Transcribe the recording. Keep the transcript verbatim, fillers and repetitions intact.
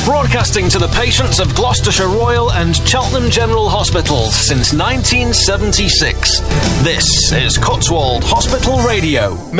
Broadcasting to the patients of Gloucestershire Royal and Cheltenham General Hospitals since nineteen seventy-six. This is Cotswold Hospital Radio.